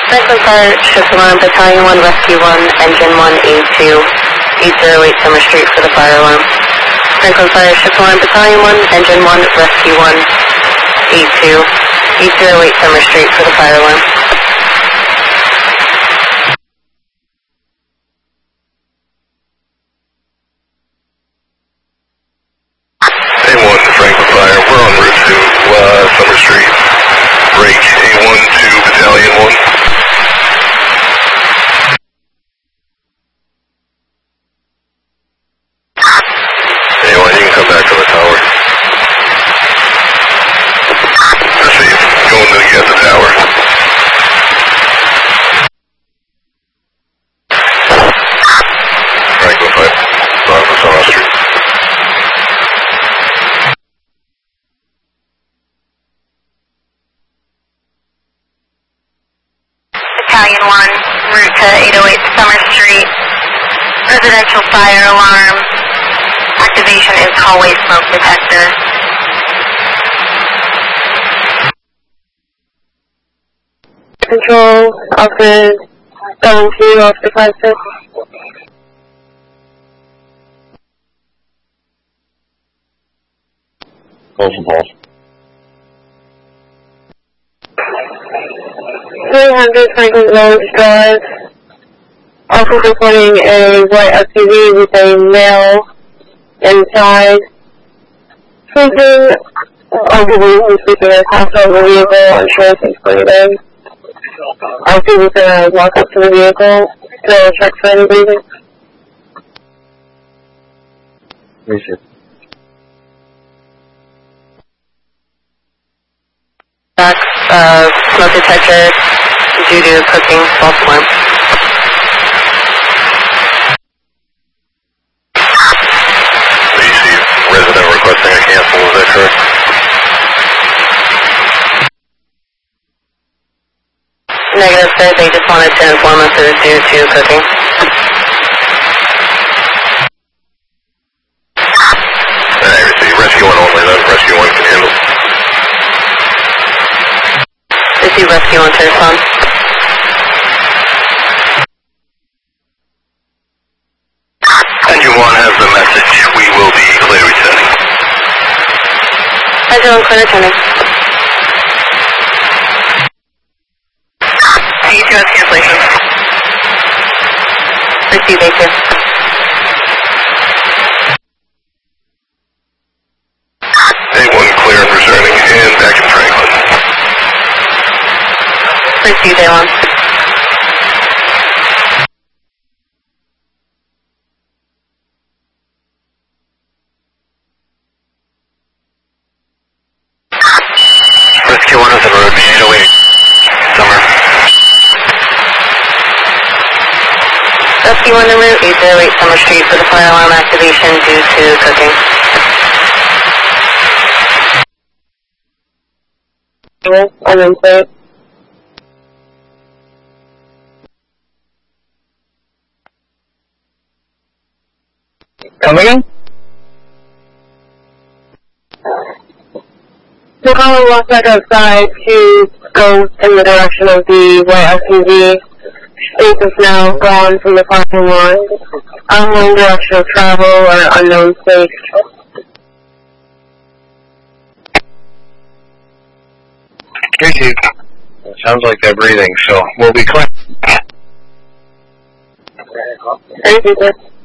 Franklin Fire, Shift Alarm, Battalion 1, Rescue 1, Engine 1A2, 808 Summer Street for the fire alarm. Franklin Fire, Shift Alarm, Battalion 1, Engine 1, Rescue 1, A2, 808 Summer Street for the fire alarm. A1 to Franklin Fire, we're en route to Summer Street. Break A1 to Battalion 1. A1, you can come back to the tower. Receive, going to get the tower. Franklin Fire, on to Summer Street. Battalion 1, route to 808 Summer Street. Residential fire alarm. Activation is hallway smoke detector. Control, officer, going to officer 56. Calls and balls. 300 Franklin Village Drive. Also reporting a white SUV with a male inside. Sleeping over the sleeping in a passenger vehicle, unsure if he's breathing. SUV's gonna walk up to the vehicle to check for any breathing. Appreciate it. Smoke detector due to cooking, false alarm. AC resident requesting a cancel, is that correct? Negative, sir. They just wanted to inform us it was due to cooking. I receive. Rescue 1 only then. Rescue 1 can handle. Receive Rescue 1 to respond. Engine 1 has the message. We will be clear returning. Engine 1 clear returning. A2 has cancellation. Receive A2. A1 clear and returning, and back in Franklin. Receive A1. Rescue 1 is en route, 808. Summer. Rescue 1 en route, 808 Summer Street for the fire alarm activation due to cooking. I'm in place. Come again? So Colin walked back outside to go in the direction of the white SUV. Space is now gone from the parking lot. Unknown direction of travel or unknown place. Appreciate it. It sounds like they're breathing, so we'll be clear. Thank you, sir.